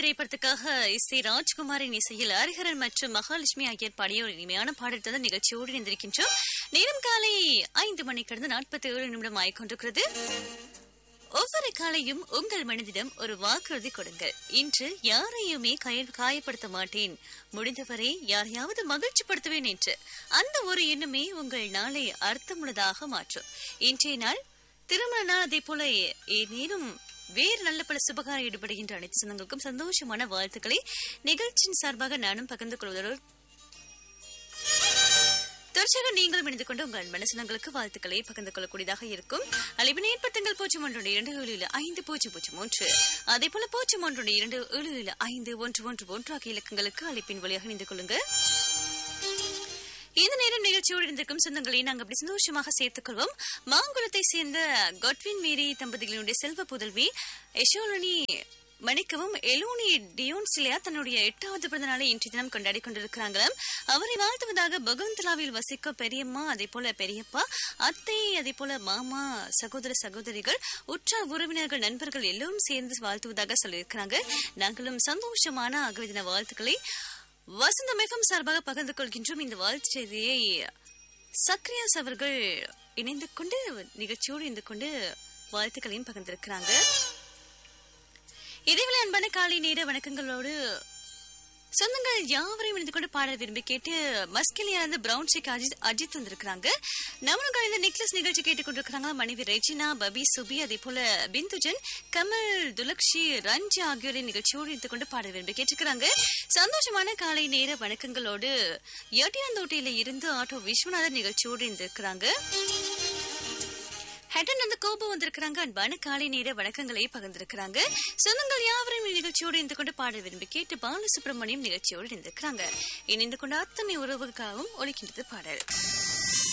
திரைப்படத்துக்காக இசை ராஜ்குமாரின் இசையில் ஹரிஹரன் மற்றும் மகாலட்சுமி ஆகியோர் பாடிய ஒரு இனிமையான பாடல் நிகழ்ச்சியோடு இணைந்திருக்கின்றோம். நேரம் காலை 5 மணி கடந்து 47 நிமிடம் ஆய்கொண்டிருக்கிறது. ஒவ்வொரு காலையும் உங்கள் மனதிடம் ஒரு வாக்குறுதி கொடுங்கள். இன்று யாரையுமே காயப்படுத்த மாட்டேன், முடிந்தவரை யாரையாவது மகிழ்ச்சிப்படுத்துவேன் என்று அந்த ஒரு எண்ணமே உங்கள் நாளை அர்த்தமுள்ளதாக மாற்றும். இன்றைய நாள் திருமண நாள், அதே போல ஏதேனும் வேறு நல்ல பல சுபகாரம் ஈடுபடுகின்ற அனைத்து சொந்தங்களுக்கும் சந்தோஷமான வாழ்த்துக்களை நிகழ்ச்சியின் சார்பாக நானும் பகிர்ந்து கொள்வதோடு தொடர்ச்சியாக நீங்களும் இணைந்து கொண்டு உங்கள் மனசனங்களுக்கு வாழ்த்துக்களை பகிர்ந்து கொள்ளக்கூடியதாக இருக்கும். அழைப்பினை ஏற்படுத்துங்கள் 0112250003, அதே போல 0112277511 ஆகிய இலக்கங்களுக்கு அழைப்பின் வழியாக இணைந்து கொள்ளுங்க. இந்த நேரம் நிகழ்ச்சியோடு இருந்திருக்கும் சொந்தங்களை நாங்கள் அப்படி சந்தோஷமாக சேர்த்துக் கொள்வோம். மாங்குளத்தை சேர்ந்த காட்வின் மேரி தம்பதிகளுடைய செல்வ புதல்வி யசோலனி மணிக்கவும் எலோனி டியோன்சிலியா தன்னுடைய 8வது பிறந்த நாளை இன்றைய தினம் கொண்டாடி கொண்டிருக்கிறாங்களாம். அவரை வாழ்த்துவதாக பகவந்தலாவில் வசிக்க பெரியம்மா, அதே போல பெரியப்பா, அத்தை, அதே போல மாமா, சகோதர சகோதரிகள், உற்றார் உறவினர்கள், நண்பர்கள் எல்லோரும் சேர்ந்து வாழ்த்துவதாக சொல்லியிருக்கிறாங்க. நாங்களும் சந்தோஷமான ஆகவே தின வாழ்த்துக்களை வசந்தம் எஃப்எம் சார்பாக பகிர்ந்து கொள்கின்றோம். இந்த வாழ்த்து செய்தியை சக்ரியாஸ் அவர்கள் இணைந்து கொண்டு நிகழ்ச்சியோடு இணைந்து கொண்டு வாழ்த்துக்களையும் பகிர்ந்திருக்கிறாங்க. இதேவேளை அன்பான காலை நேர வணக்கங்களோடு சொந்தங்கள் யாவரையும் இணைந்து கொண்டு பாட விரும்பி கேட்டு மஸ்கிலியானது பிரவுன் ஷேக் அஜித் வந்திருக்கிறாங்க. நம்மளும் இந்த நெக்லஸ் நிகழ்ச்சி கேட்டுக்கொண்டிருக்கிறாங்க. மனைவி ரெஜினா, பபி, சுபி, அதே போல பிந்துஜன், கமல், துலக்ஷி, ரஞ்சி ஆகியோரின் நிகழ்ச்சியோடு இருந்து கொண்டு பாட விரும்பி கேட்டுக்கிறாங்க. சந்தோஷமான காலை நேர வணக்கங்களோடு எட்டியாந்தோட்டையில இருந்து ஆட்டோ விஸ்வநாதன் நிகழ்ச்சியோடு இருந்திருக்கிறாங்க. ஹெட்டன் அந்த கோபம் வந்திருக்கிறாங்க. அன்பான காலை நேர வணக்கங்களை பகிர்ந்திருக்கிறாங்க. சொந்தங்கள் யாவரையும் நிகழ்ச்சியோடு இருந்து கொண்டு பாட விரும்பி கேட்டு பாலசுப்ரமணியம் நிகழ்ச்சியோடு இருந்திருக்கிறாங்க. இணைந்து கொண்டு அத்தனை உறவுக்காகவும் ஒலிக்கின்றது பாடல்.